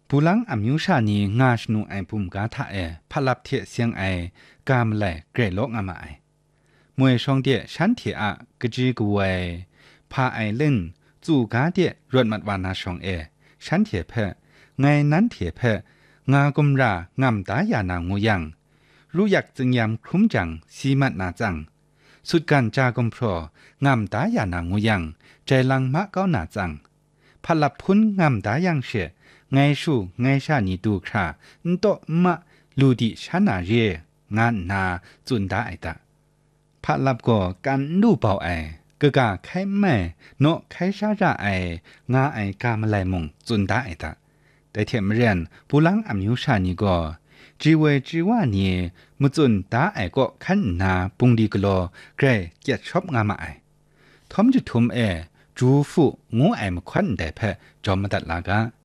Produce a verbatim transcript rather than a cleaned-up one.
ปูหลังอมิวชานีงาชนูไอปุ่มกาทะเอพัลับเทเสียงไอกามแลเกรโลกอามาไอมวยชองเดียฉันเถอะกะจีกวยพาไอเล่นจู่กาเดียรถมัดวานาชองเอฉันเถเพไงนั้นเถเพงากมรางำตายานางูยังรู้อยากจึงยำคลุ้มจังสีมัดนาจังสุดการจากมพรงำตายานางูยังใจลังมะเก้านาจังพลับพุนงำตายังเชไงชูไงชานีดูคราอนโตมะลูดิชานาเรงานนาจุนดาไอตาพลับก็กันดูเป่าไอกะกะไข่แม่โนไข่ชาจาไองาไอกามะไลมงจุนดาไอตาแต่เทียมเรียนปูลังอมิวชานีก็จีเวจีว่านี่มุจุนตาไอก็ขันนาปุงดีกโลเกรเกียดชอบงามาไอทอมจุทุมเอจูฟูงูไอมควันได้เพจอมตัดลากา